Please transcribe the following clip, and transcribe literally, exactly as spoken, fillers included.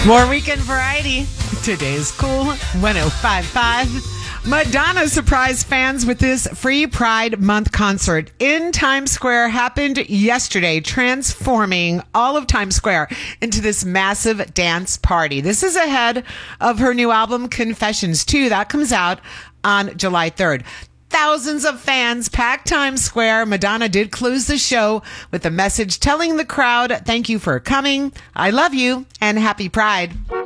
More weekend variety. Today's cool one oh five point five. Madonna surprised fans with this free Pride Month concert in Times Square. Happened yesterday, transforming all of Times Square into this massive dance party. This is ahead of her new album, Confessions two. That comes out on July third. Thousands of fans packed Times Square. Madonna did close the show with a message telling the crowd, thank you for coming, I love you, and happy Pride.